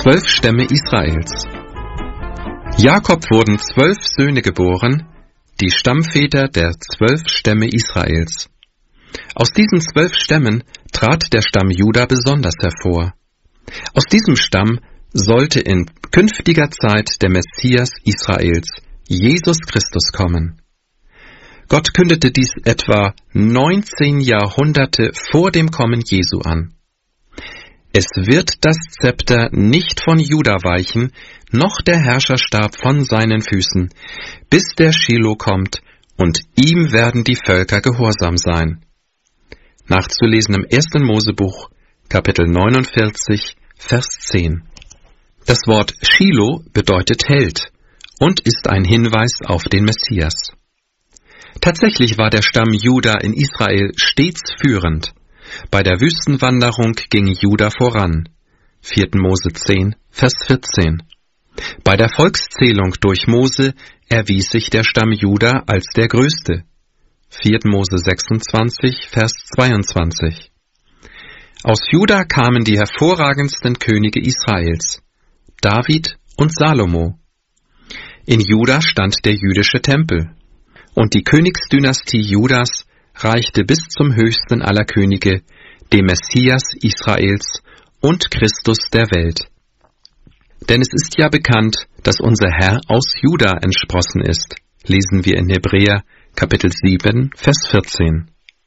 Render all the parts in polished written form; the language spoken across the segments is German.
12 Stämme Israels. Jakob wurden 12 Söhne geboren, die Stammväter der 12 Stämme Israels. Aus diesen 12 Stämmen trat der Stamm Juda besonders hervor. Aus diesem Stamm sollte in künftiger Zeit der Messias Israels, Jesus Christus, kommen. Gott kündete dies etwa 19 Jahrhunderte vor dem Kommen Jesu an. Es wird das Zepter nicht von Juda weichen, noch der Herrscherstab von seinen Füßen, bis der Schilo kommt, und ihm werden die Völker gehorsam sein. Nachzulesen im 1. Mosebuch, Kapitel 49, Vers 10. Das Wort Schilo bedeutet Held und ist ein Hinweis auf den Messias. Tatsächlich war der Stamm Juda in Israel stets führend. Bei der Wüstenwanderung ging Juda voran. 4. Mose 10, Vers 14. Bei der Volkszählung durch Mose erwies sich der Stamm Juda als der größte. 4. Mose 26, Vers 22. Aus Juda kamen die hervorragendsten Könige Israels, David und Salomo. In Juda stand der jüdische Tempel, und die Königsdynastie Judas reichte bis zum höchsten aller Könige, dem Messias Israels und Christus der Welt. Denn es ist ja bekannt, dass unser Herr aus Juda entsprossen ist, lesen wir in Hebräer, Kapitel 7, Vers 14.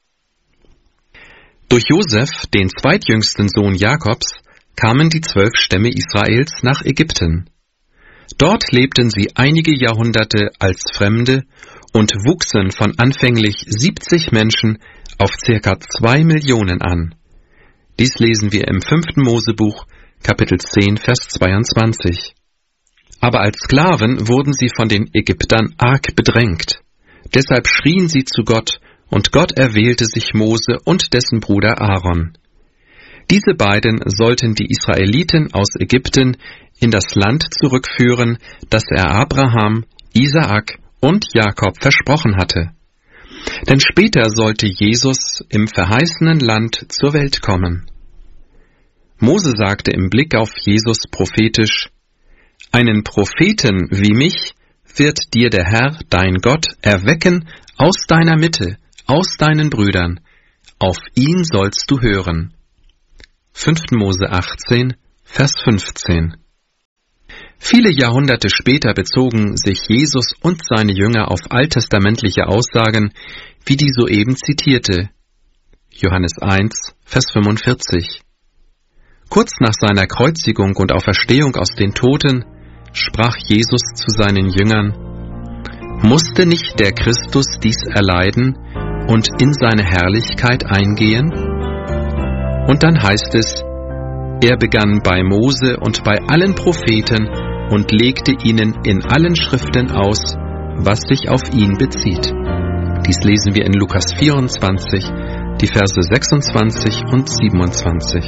Durch Josef, den zweitjüngsten Sohn Jakobs, kamen die 12 Stämme Israels nach Ägypten. Dort lebten sie einige Jahrhunderte als Fremde und wuchsen von anfänglich 70 Menschen auf ca. 2 Millionen an. Dies lesen wir im 5. Mosebuch, Kapitel 10, Vers 22. Aber als Sklaven wurden sie von den Ägyptern arg bedrängt. Deshalb schrien sie zu Gott, und Gott erwählte sich Mose und dessen Bruder Aaron. Diese beiden sollten die Israeliten aus Ägypten in das Land zurückführen, das er Abraham, Isaak und Jakob versprochen hatte. Denn später sollte Jesus im verheißenen Land zur Welt kommen. Mose sagte im Blick auf Jesus prophetisch: Einen Propheten wie mich wird dir der Herr, dein Gott, erwecken aus deiner Mitte, aus deinen Brüdern. Auf ihn sollst du hören. 5. Mose 18, Vers 15. Viele Jahrhunderte später bezogen sich Jesus und seine Jünger auf alttestamentliche Aussagen, wie die soeben zitierte. Johannes 1, Vers 45. Kurz nach seiner Kreuzigung und Auferstehung aus den Toten sprach Jesus zu seinen Jüngern: Musste nicht der Christus dies erleiden und in seine Herrlichkeit eingehen? Und dann heißt es: Er begann bei Mose und bei allen Propheten und legte ihnen in allen Schriften aus, was sich auf ihn bezieht. Dies lesen wir in Lukas 24, die Verse 26 und 27.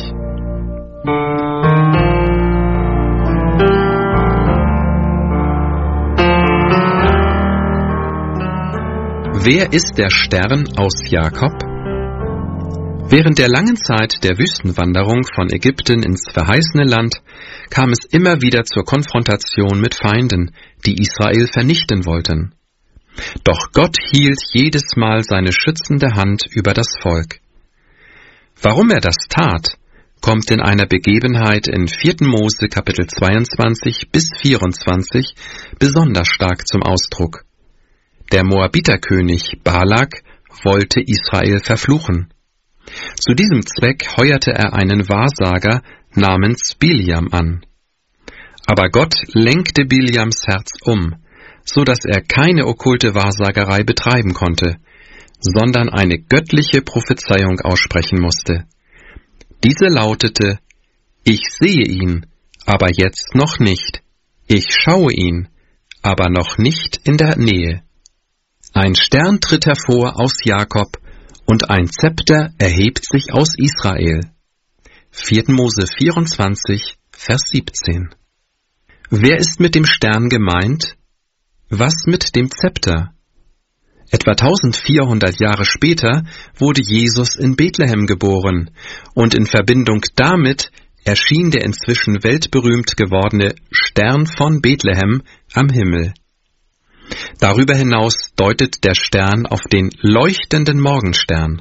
Wer ist der Stern aus Jakob? Während der langen Zeit der Wüstenwanderung von Ägypten ins verheißene Land kam es immer wieder zur Konfrontation mit Feinden, die Israel vernichten wollten. Doch Gott hielt jedes Mal seine schützende Hand über das Volk. Warum er das tat, kommt in einer Begebenheit in 4. Mose Kapitel 22 bis 24 besonders stark zum Ausdruck. Der Moabiterkönig Balak wollte Israel verfluchen. Zu diesem Zweck heuerte er einen Wahrsager namens Biliam an. Aber Gott lenkte Biliams Herz um, so dass er keine okkulte Wahrsagerei betreiben konnte, sondern eine göttliche Prophezeiung aussprechen musste. Diese lautete: Ich sehe ihn, aber jetzt noch nicht. Ich schaue ihn, aber noch nicht in der Nähe. Ein Stern tritt hervor aus Jakob, und ein Zepter erhebt sich aus Israel. 4. Mose 24, Vers 17. Wer ist mit dem Stern gemeint? Was mit dem Zepter? Etwa 1400 Jahre später wurde Jesus in Bethlehem geboren, und in Verbindung damit erschien der inzwischen weltberühmt gewordene Stern von Bethlehem am Himmel. Darüber hinaus deutet der Stern auf den leuchtenden Morgenstern.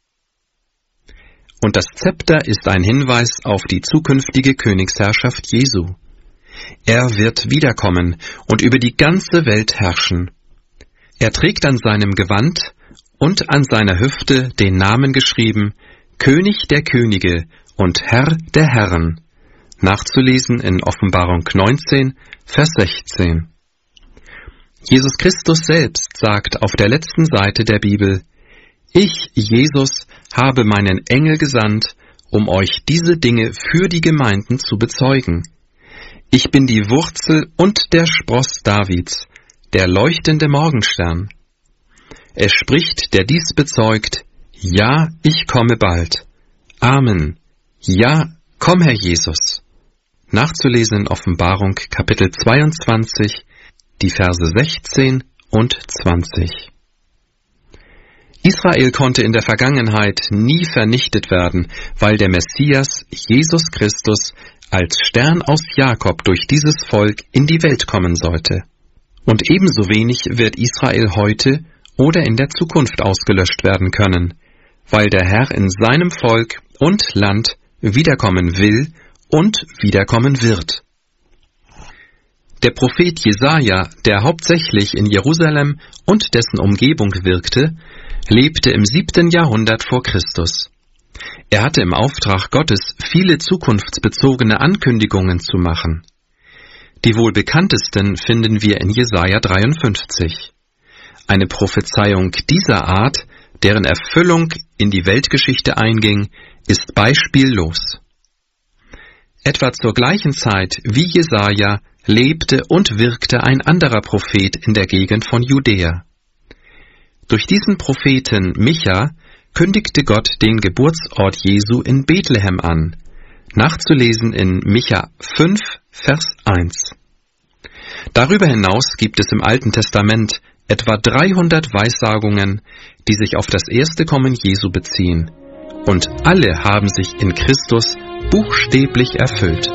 Und das Zepter ist ein Hinweis auf die zukünftige Königsherrschaft Jesu. Er wird wiederkommen und über die ganze Welt herrschen. Er trägt an seinem Gewand und an seiner Hüfte den Namen geschrieben, König der Könige und Herr der Herren, nachzulesen in Offenbarung 19, Vers 16. Jesus Christus selbst sagt auf der letzten Seite der Bibel, Ich, Jesus, habe meinen Engel gesandt, um euch diese Dinge für die Gemeinden zu bezeugen. Ich bin die Wurzel und der Spross Davids, der leuchtende Morgenstern. Es spricht, der dies bezeugt, Ja, ich komme bald. Amen. Ja, komm, Herr Jesus. Nachzulesen in Offenbarung Kapitel 22, die Verse 16 und 20. Israel konnte in der Vergangenheit nie vernichtet werden, weil der Messias, Jesus Christus, als Stern aus Jakob durch dieses Volk in die Welt kommen sollte. Und ebenso wenig wird Israel heute oder in der Zukunft ausgelöscht werden können, weil der Herr in seinem Volk und Land wiederkommen will und wiederkommen wird. Der Prophet Jesaja, der hauptsächlich in Jerusalem und dessen Umgebung wirkte, lebte im 7. Jahrhundert vor Christus. Er hatte im Auftrag Gottes viele zukunftsbezogene Ankündigungen zu machen. Die wohl bekanntesten finden wir in Jesaja 53. Eine Prophezeiung dieser Art, deren Erfüllung in die Weltgeschichte einging, ist beispiellos. Etwa zur gleichen Zeit wie Jesaja lebte und wirkte ein anderer Prophet in der Gegend von Judäa. Durch diesen Propheten Micha kündigte Gott den Geburtsort Jesu in Bethlehem an, nachzulesen in Micha 5, Vers 1. Darüber hinaus gibt es im Alten Testament etwa 300 Weissagungen, die sich auf das erste Kommen Jesu beziehen, und alle haben sich in Christus buchstäblich erfüllt.